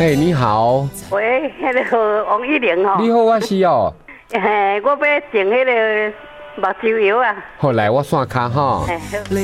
哎，你好。 喂，迄个王一玲吼。 你好，我是哦。 嘿，我要种迄个目睭油啊。 好，来我线卡哈。